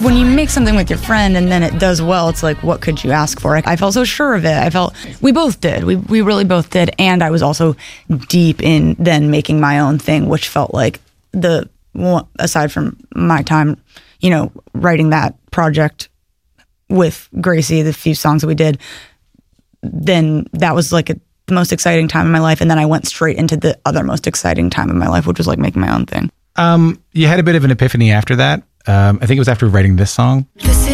when you make something with your friend and then it does well, it's like, what could you ask for? I felt so sure of it. We both did. We really both did. And I was also deep in then making my own thing, which felt like aside from my time, writing that project with Gracie, the few songs that we did, then that was like the most exciting time in my life. And then I went straight into the other most exciting time in my life, which was like making my own thing. You had a bit of an epiphany after that. I think it was after writing this song. This